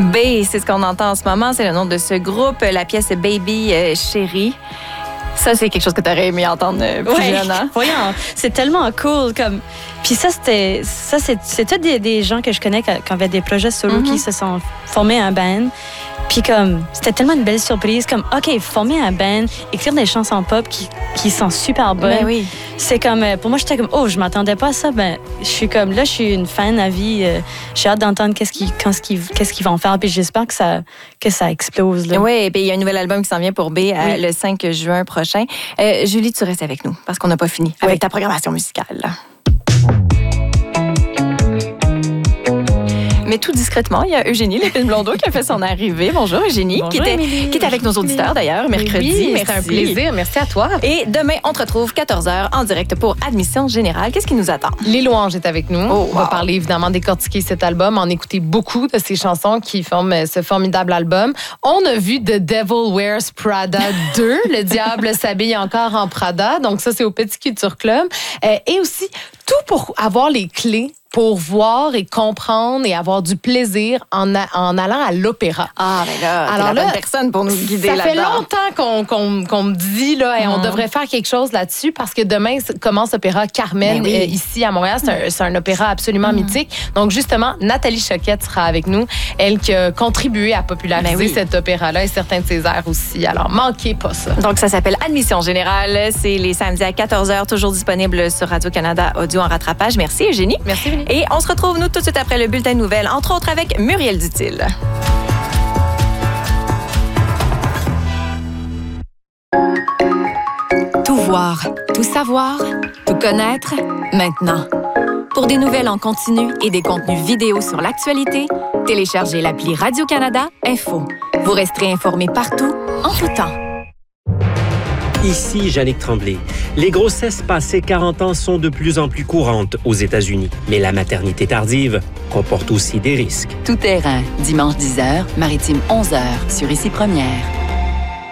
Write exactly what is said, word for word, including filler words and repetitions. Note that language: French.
B, c'est ce qu'on entend en ce moment. C'est le nom de ce groupe, la pièce Baby euh, Chérie. Ça, c'est quelque chose que tu aurais aimé entendre euh, plus ouais. jeune, hein? Voyons, c'est tellement cool. Comme... Puis ça, c'était, ça c'est, c'était des, des gens que je connais quand, quand il y avait des projets solo mm-hmm. qui se sont formés un band. Puis comme, c'était tellement une belle surprise. Comme, OK, former un band, écrire des chansons pop qui, qui sont super bonnes. Ben oui. C'est comme, pour moi, j'étais comme, oh, je m'attendais pas à ça. Ben, je suis comme, là, je suis une fan à vie. Euh, j'ai hâte d'entendre qu'est-ce qu'ils, qu'est-ce qu'ils, qu'est-ce qu'ils vont faire. Puis j'espère que ça, que ça explose. Là. Oui, et puis il y a un nouvel album qui s'en vient pour B euh, oui. le cinq juin prochain. Euh, Julie, tu restes avec nous parce qu'on n'a pas fini oui. avec ta programmation musicale. Mais tout discrètement, il y a Eugénie Lépine-Blondeau qui a fait son arrivée. Bonjour Eugénie, Bonjour, qui, était, qui est avec nos auditeurs d'ailleurs, mercredi. Oui, merci. C'est un plaisir, merci à toi. Et demain, on te retrouve quatorze heures en direct pour Admission Générale. Qu'est-ce qui nous attend? Les Louanges est avec nous. Oh, wow. On va parler évidemment décortiquer cet album, en écouter beaucoup de ces chansons qui forment ce formidable album. On a vu The Devil Wears Prada deux, Le diable s'habille encore en Prada. Donc ça, c'est au Petit Culture Club. Euh, et aussi, tout pour avoir les clés pour voir et comprendre et avoir du plaisir en, a, en allant à l'opéra. Ah, ben là, alors t'es la là, bonne personne pour nous guider ça là-dedans. Ça fait longtemps qu'on, qu'on, qu'on me dit, là, mmh. on devrait faire quelque chose là-dessus parce que demain commence l'opéra Carmen oui. euh, ici à Montréal. C'est un, c'est un opéra absolument mmh. mythique. Donc, justement, Nathalie Choquette sera avec nous. Elle qui a contribué à populariser oui. cet opéra-là et certains de ses airs aussi. Alors, manquez pas ça. Donc, ça s'appelle Admission Générale. C'est les samedis à quatorze heures, toujours disponible sur Radio-Canada Audio en rattrapage. Merci, Eugénie. Merci, Eugénie. Et on se retrouve, nous, tout de suite après le bulletin de nouvelles, entre autres avec Muriel Dutil. Tout voir, tout savoir, tout connaître, maintenant. Pour des nouvelles en continu et des contenus vidéo sur l'actualité, téléchargez l'appli Radio-Canada Info. Vous resterez informés partout, en tout temps. Ici Jannick Tremblay. Les grossesses passées quarante ans sont de plus en plus courantes aux États-Unis. Mais la maternité tardive comporte aussi des risques. Tout terrain, dimanche dix heures, maritime onze heures, sur Ici Première.